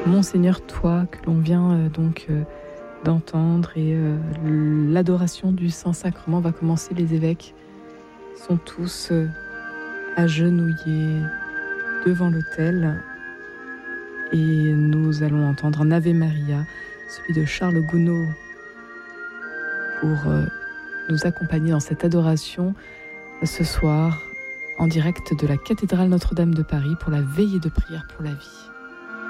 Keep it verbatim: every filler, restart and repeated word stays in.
Monseigneur, toi que l'on vient euh, donc euh, d'entendre et euh, l'adoration du Saint-Sacrement va commencer. Les évêques sont tous euh, agenouillés devant l'autel et nous allons entendre un Ave Maria, celui de Charles Gounod, pour euh, nous accompagner dans cette adoration euh, ce soir en direct de la cathédrale Notre-Dame de Paris pour la veillée de prière pour la vie.